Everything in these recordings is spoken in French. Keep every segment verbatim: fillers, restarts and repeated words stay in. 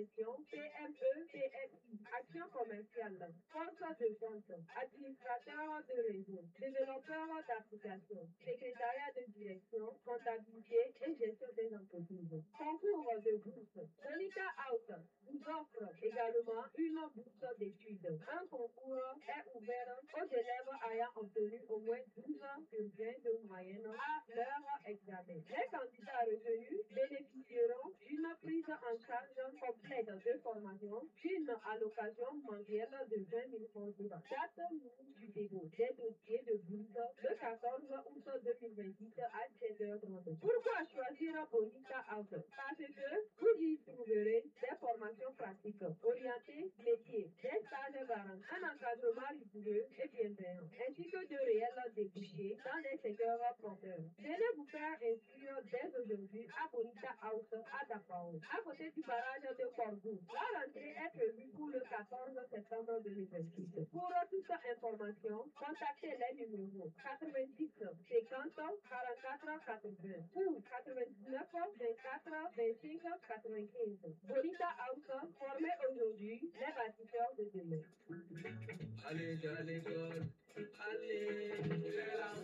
gestion, P M E, P M I, action commerciale, force de vente, administrateur de réseau, développeur d'application, secrétariat de direction, comptabilité et gestion des entreprises. Concours de bourse. Bonita House vous offre également une bourse d'études. Un concours est ouvert aux élèves ayant obtenu au moins douze sur vingt de moyenne à leur examen. Les candidats retenus bénéficieront d'une prise en charge complète de formation, d'une allocation mensuelle de vingt mille francs. Date limite du dépôt des dossiers de bourse le quatorze août deux mille vingt-huit à sept heures trente. Pourquoi choisir Bonita House? Parce que vous y trouverez des formations pratiques orientées métiers, des stages garantis, un encadrement rigoureux et bienveillant, ainsi que de réels débouchés dans les secteurs porteurs. Venez vous faire inscrire dès aujourd'hui à Bonita House à Dapao, à côté du barrage de Cordoue. La rentrée est prévue pour le quatorze septembre deux mille vingt-six. Pour toute information, contactez les numéros quatre-vingt-dix cinquante quarante-quatre quatre-vingts ou quatre-vingt-dix-neuf vingt-quatre vingt-cinq quatre-vingt-quinze. Bonita House, formé aujourd'hui les bâtisseurs de demain. Allez, viens à l'école. Allez, c'est la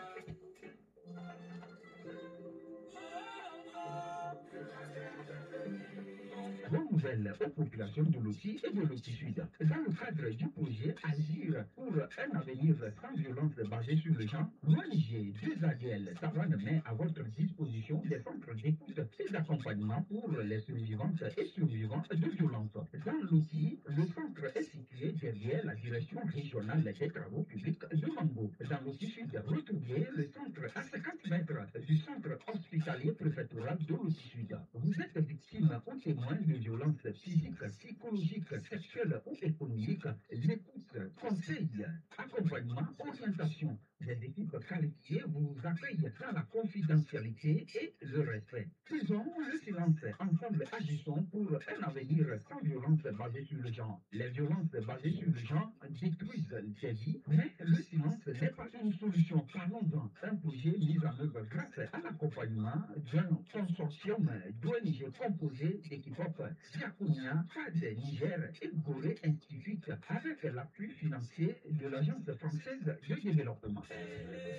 Bonne nouvelle aux populations de l'O-T I et de l'O-T I Sud. Dans le cadre du projet Agir pour un avenir sans violence basé sur le genre, l'O N G deux A D L Tavannes met à votre disposition des centres d'écoute et d'accompagnement pour les survivantes et survivants de violences. Dans l'O-T I, le centre est situé derrière la direction régionale des travaux publics de Mango. Dans l'O-T I Sud, retrouvez le centre à cinquante mètres du centre hospitalier préfectoral de l'O-T I Sud. Vous êtes victime ou témoin de violences physiques, psychologiques, sexuelles ou économiques, l'écoute, conseil, accompagnement, orientation des équipes qualifiées vous accueillent dans la confidentialité et le respect. Faisons le silence. Ensemble, agissons pour un avenir sans violence basée sur le genre. Les violences basées sur le genre détruisent des vies, mais le silence n'est pas une solution. Parlons-en. Un projet mis en œuvre grâce à l'accompagnement d'un consortium d'O N G composé d'équipes Diaconia, F A D, Niger et Gorée Institute avec l'appui financier de l'Agence française de développement.